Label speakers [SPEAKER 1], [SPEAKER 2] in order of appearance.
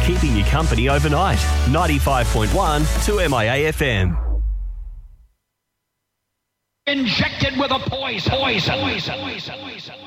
[SPEAKER 1] keeping you company overnight. 95.1 to MIA FM.
[SPEAKER 2] Injected with a poison.